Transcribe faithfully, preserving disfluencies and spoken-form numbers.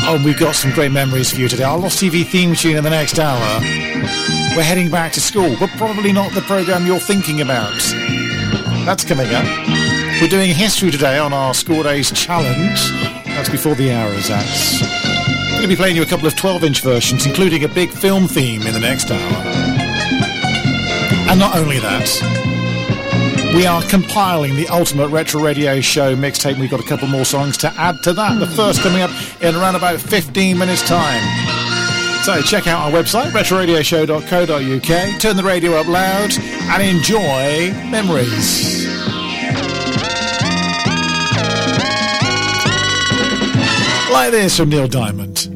Oh, we've got some great memories for you today. Our Lost T V theme tune in the next hour. We're heading back to school, but probably not the programme you're thinking about. That's coming up. We're doing history today on our School Days Challenge. That's before the hour is out. I'm going to be playing you a couple of twelve-inch versions, including a big film theme in the next hour. And not only that, we are compiling the ultimate retro radio show mixtape. We've got a couple more songs to add to that. The first coming up in around about fifteen minutes' time. So check out our website, retro radio show dot co dot uk. Turn the radio up loud and enjoy memories. Like this from Neil Diamond.